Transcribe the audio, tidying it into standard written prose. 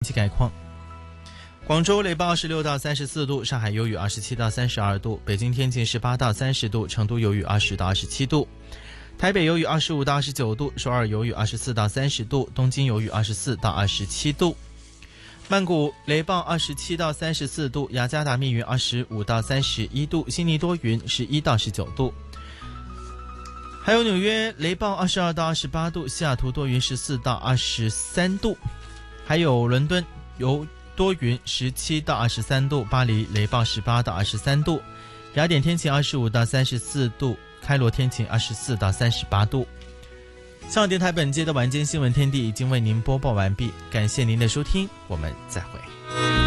气概况。广州雷暴26到34度，上海有雨27到32度，北京天气18到30度，成都有雨20到27度，台北有雨25到29度，首尔有雨24到30度，东京有雨24到27度，曼谷雷暴27到34度，雅加达密云25到31度，悉尼多云11到19度，还有纽约雷暴22到28度，西雅图多云14到23度，还有伦敦有多云17到23度，巴黎雷暴18到23度，雅典天晴25到34度，开罗天晴24到38度。香港电台本届的晚间新闻天地已经为您播报完毕，感谢您的收听，我们再会。